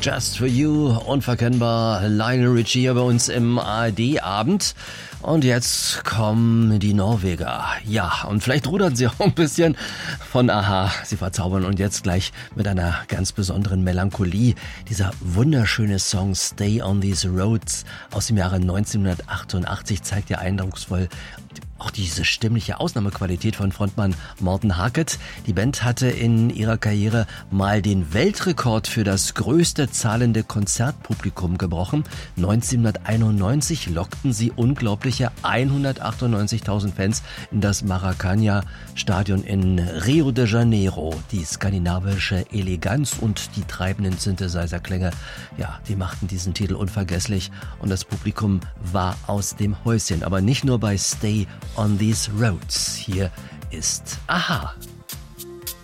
Just for You, unverkennbar, Lionel Richie hier bei uns im ARD-Abend. Und jetzt kommen die Norweger. Ja, und vielleicht rudern sie auch ein bisschen von Aha. Sie verzaubern und jetzt gleich mit einer ganz besonderen Melancholie. Dieser wunderschöne Song Stay on These Roads aus dem Jahre 1988 zeigt ja eindrucksvoll auch diese stimmliche Ausnahmequalität von Frontmann Morten Harket. Die Band hatte in ihrer Karriere mal den Weltrekord für das größte zahlende Konzertpublikum gebrochen. 1991 lockten sie unglaubliche 198.000 Fans in das Maracanã-Stadion in Rio de Janeiro. Die skandinavische Eleganz und die treibenden Synthesizer-Klänge, ja, die machten diesen Titel unvergesslich und das Publikum war aus dem Häuschen. Aber nicht nur bei Stay on These Roads. Hier ist Aha.